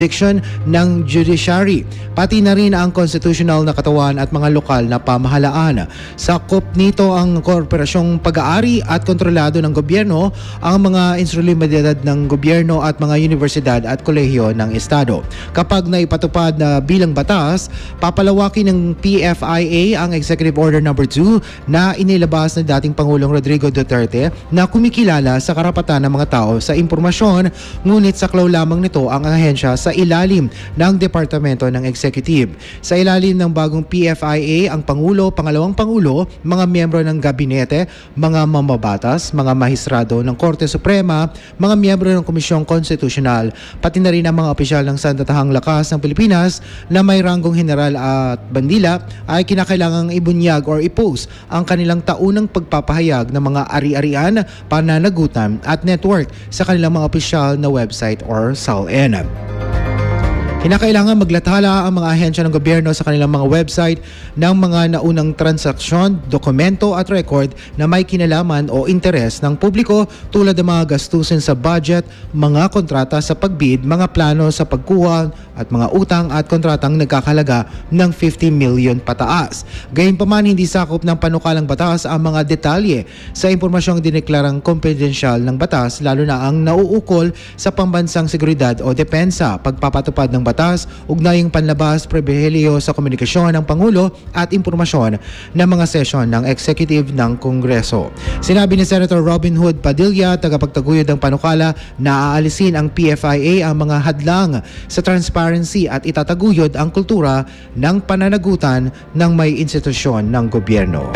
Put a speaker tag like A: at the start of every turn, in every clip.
A: jurisdiction ng judiciary, pati na rin ang constitutional na katawan at mga lokal na pamahalaan. Sakop nito ang korporasyong pag-aari at kontrolado ng gobyerno, ang mga instrumentalidad ng gobyerno at mga universidad at kolehiyo ng estado. Kapag naipatupad na bilang batas, papalawakin ng PFIA ang Executive Order No. 2 na inilabas ng dating Pangulong Rodrigo Duterte na kumikilala sa karapatan ng mga tao sa impormasyon, ngunit saklaw lamang nito ang ahensya sa ilalim ng Departamento ng Executive. Sa ilalim ng bagong PFIA, ang Pangulo, Pangalawang Pangulo, mga miyembro ng gabinete, mga mamabatas, mga mahistrado ng Korte Suprema, mga miyembro ng Komisyong Konstitusyonal, pati na rin ang mga opisyal ng Sandatahang Lakas ng Pilipinas na may ranggong general at bandila ay kinakailangang ibunyag or i-post ang kanilang taunang pagpapahayag ng mga ari-arian, pananagutan at network sa kanilang mga opisyal na website or SALN. Kinakailangan maglathala ang mga ahensya ng gobyerno sa kanilang mga website ng mga naunang transaksyon, dokumento at record na may kinalaman o interes ng publiko tulad ng mga gastusin sa budget, mga kontrata sa pagbid, mga plano sa pagkuha at mga utang at kontratang nagkakahalaga ng 50 million pataas. Gayunpaman, hindi sakop ng panukalang batas ang mga detalye sa impormasyong dineklarang confidential ng batas, lalo na ang nauukol sa pambansang seguridad o depensa, pagpapatupad ng batas, ugnayang panlabas, pribilehiyo sa komunikasyon ng Pangulo at impormasyon ng mga sesyon ng Executive ng Kongreso. Sinabi ni Senator Robin Hood Padilla, tagapagtaguyod ng panukala, na aalisin ang PFIA ang mga hadlang sa transparency at itataguyod ang kultura ng pananagutan ng may institusyon ng gobyerno.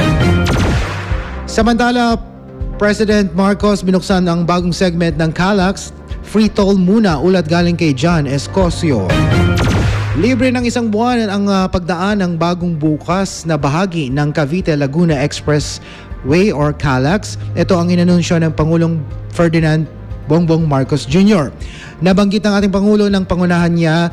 A: Samantala, President Marcos binuksan ang bagong segment ng Calax, Free Toll Muna, ulat galing kay John Escosio. Libre ng isang buwan ang pagdaan ng bagong bukas na bahagi ng Cavite-Laguna Expressway or Calax. Ito ang inanunsyo ng Pangulong Ferdinand Bongbong Marcos Jr. Nabanggit ng ating Pangulo ng pangunahan niya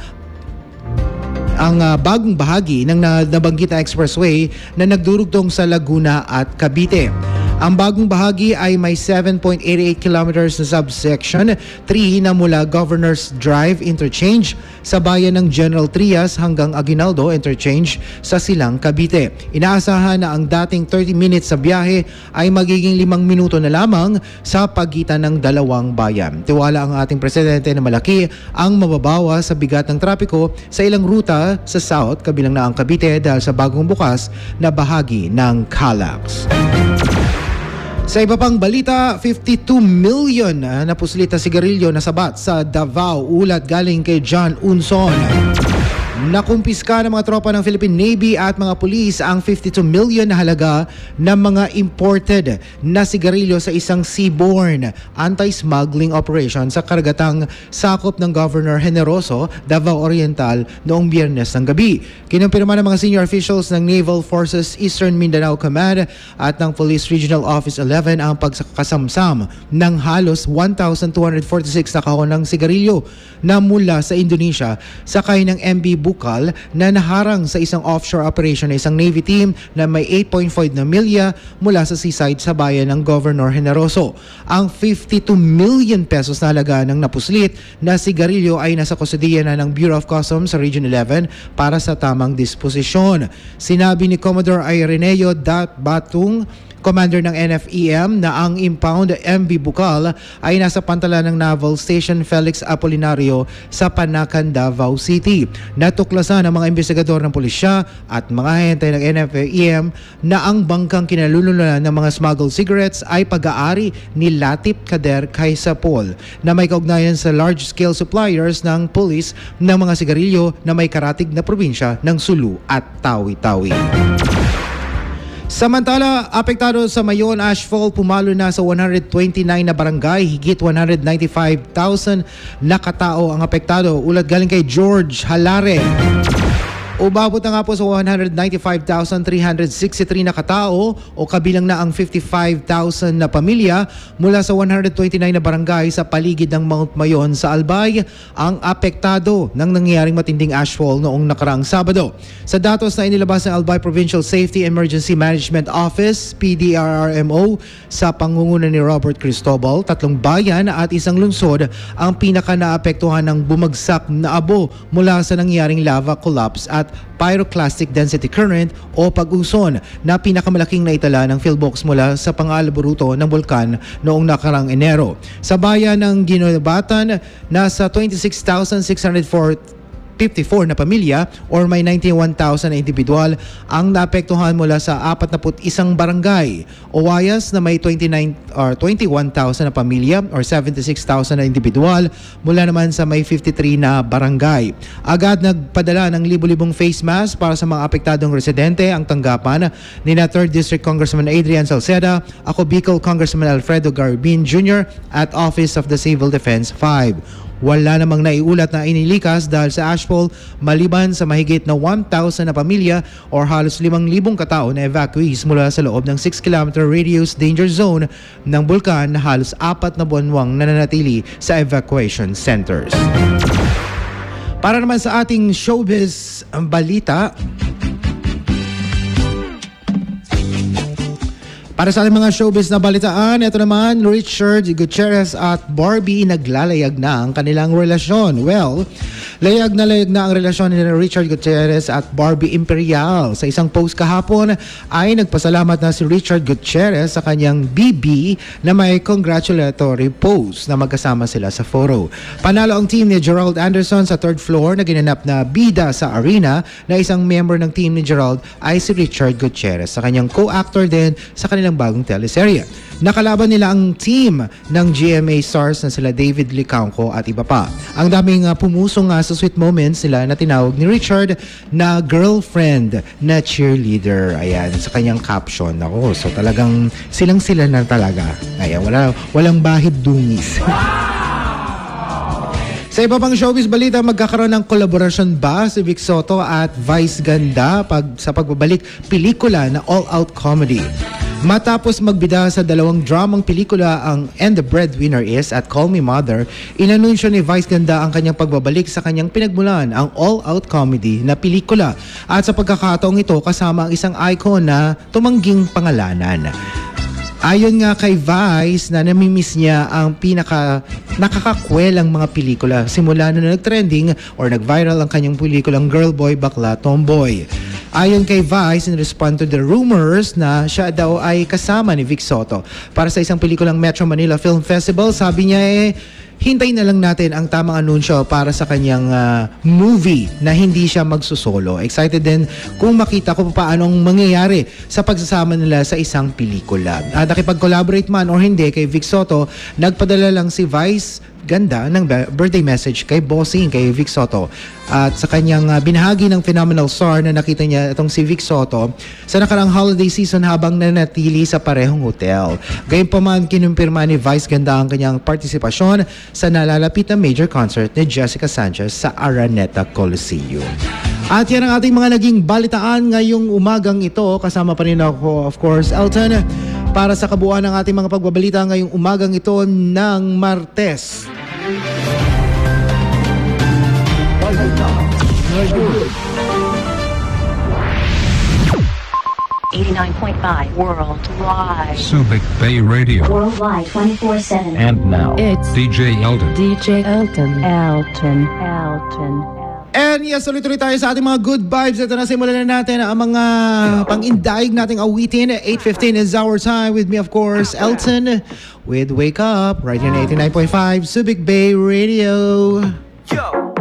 A: ang bagong bahagi ng nabanggit na expressway na nagdurugtong sa Laguna at Cavite. Ang bagong bahagi ay may 7.88 kilometers na subsection 3 na mula Governors Drive Interchange sa bayan ng General Trias hanggang Aguinaldo Interchange sa Silang, Cavite. Inaasahan na ang dating 30 minutes sa biyahe ay magiging 5 minuto na lamang sa pagitan ng dalawang bayan. Tiwala ang ating presidente na malaki ang mababawa sa bigat ng trapiko sa ilang ruta sa South, kabilang na ang Cavite, dahil sa bagong bukas na bahagi ng Calax. Sa iba pang balita, 52 million na puslit na sigarilyo na sabat sa Davao, ulat galing kay John Unson. Nakumpiska ng mga tropa ng Philippine Navy at mga pulis ang 52 million na halaga ng mga imported na sigarilyo sa isang seaborne anti-smuggling operation sa karagatang sakop ng Governor Generoso, Davao Oriental noong Biyernes ng gabi. Kinumpirma ng mga senior officials ng Naval Forces Eastern Mindanao Command at ng Police Regional Office 11 ang pagkasamsam ng halos 1,246 na kahon ng sigarilyo na mula sa Indonesia sakay ng MV Bukal na naharang sa isang offshore operation ng isang Navy team na may 8.5 na milya mula sa seaside sa bayan ng Governor Generoso. Ang 52 million pesos na halaga ng napuslit na sigarilyo ay nasa kustodiya na ng Bureau of Customs sa Region 11 para sa tamang disposisyon. Sinabi ni Commodore Ireneo Batung, Commander ng NFEM, na ang impound MV Bukal ay nasa pantalan ng Naval Station Felix Apolinario sa Panacan, Davao City. Natuklasan ng mga investigador ng pulisya at mga ahente ng NFEM na ang bangkang kinalululunan ng mga smuggled cigarettes ay pag-aari ni Latip Kader Kaisapol na may kaugnayan sa large-scale suppliers ng police ng mga sigarilyo na may karatig na probinsya ng Sulu at Tawi-Tawi. Samantala, apektado sa Mayon Ashfall, pumalo na sa 129 na barangay, higit 195,000 na katao ang apektado. Ulat galing kay George Halare. Umabot na nga po sa 195,363 na katao o kabilang na ang 55,000 na pamilya mula sa 129 na barangay sa paligid ng Mount Mayon sa Albay ang apektado ng nangyaring matinding ashfall noong nakaraang Sabado. Sa datos na inilabas ng Albay Provincial Safety Emergency Management Office, PDRRMO, sa pangunguna ni Robert Cristobal, 3 bayan at isang lungsod ang pinaka naapektuhan ng bumagsak na abo mula sa nangyaring lava collapse at pyroclastic density current o pag-uson na pinakamalaking naitala ng PhilBox mula sa pang-alaburuto ng bulkan noong nakarang Enero. Sa bayan ng Ginobatan, nasa 26,654 na pamilya or may 91,000 na individual ang naapektuhan mula sa 41 barangay. Owayas na may 21,000 na pamilya or 76,000 na individual mula naman sa may 53 na barangay. Agad nagpadala ng libu-libong face mask para sa mga apektadong residente ang tanggapan ni na 3rd District Congressman Adrian Salceda, ako Bicol Congressman Alfredo Garbin Jr. at Office of the Civil Defense 5. Wala namang naiulat na inilikas dahil sa ashfall maliban sa mahigit na 1,000 na pamilya or halos 5,000 katao na evacuees mula sa loob ng 6-kilometer radius danger zone ng bulkan na halos 4 na buwanwang nananatili sa evacuation centers. Para naman sa ating showbiz balita, para sa ating mga showbiz na balitaan, ito naman, Richard Gutierrez at Barbie naglalayag na ang kanilang relasyon. Well, layag na ang relasyon ni Richard Gutierrez at Barbie Imperial. Sa isang post kahapon ay nagpasalamat na si Richard Gutierrez sa kanyang BB na may congratulatory post na magkasama sila sa photo. Panalo ang team ni Gerald Anderson sa 3rd floor na ginanap na bida sa arena na isang member ng team ni Gerald ay si Richard Gutierrez sa kanyang co-actor din sa kanilang bagong teleserye. Nakalaban nila ang team ng GMA stars na sila David Licauco at iba pa. Ang daming pumuso nga sa sweet moments nila na tinawag ni Richard na girlfriend na cheerleader. Ayan, sa kanyang caption. Ako, so talagang silang-sila na talaga. Ayan, walang bahid dungis. Sa iba pang showbiz balita, magkakaroon ng kolaborasyon ba si Vic Soto at Vice Ganda sa pagbabalik pelikula na all-out comedy? Matapos magbida sa 2 dramang pelikula ang And the Breadwinner Is at Call Me Mother, inanunsyo ni Vice Ganda ang kanyang pagbabalik sa kanyang pinagmulan, ang all-out comedy na pelikula. At sa pagkakataong ito, kasama ang isang icon na tumangging pangalanan. Ayon nga kay Vice na namimiss niya ang nakakakwelang mga pelikula simula na nag-trending or nag-viral ang kanyang pelikulang Girl Boy Bakla Tomboy. Ayon kay Vice, in response to the rumors na siya daw ay kasama ni Vic Soto para sa isang pelikulang Metro Manila Film Festival, sabi niya hintayin na lang natin ang tamang anunsyo para sa kanyang movie na hindi siya magsusolo. Excited din kung makita kung paanong mangyayari sa pagsasama nila sa isang pelikula. At nakipag-collaborate man or hindi kay Vic Soto, nagpadala lang si Vice Ganda ng birthday message kay Bossing, kay Vic Soto. At sa kanyang binahagi ng phenomenal star na nakita niya itong si Vic Soto sa nakarang holiday season habang nanatili sa parehong hotel. Gayunpaman, kinumpirma ni Vice Ganda ang kanyang partisipasyon sa nalalapit na major concert ni Jessica Sanchez sa Araneta Coliseum. At yan ang ating mga naging balitaan ngayong umagang ito. Kasama pa rin ako, of course, Elton, para sa kabuuan ng ating mga pagbabalita ngayong umagang ito ng Martes.
B: 89.5 worldwide.
C: Subic Bay Radio.
B: Worldwide 24/7.
C: And now,
D: It's
C: DJ Eldon.
D: DJ Elton.
A: And yes, tuloy-tuloy tayo sa ating mga good vibes. Ito na, simulan na natin ang mga pang-indaig nating awitin. 8:15 is our time with me, of course, Elton, with Wake Up, right here on 89.5 Subic Bay Radio.
E: Yo!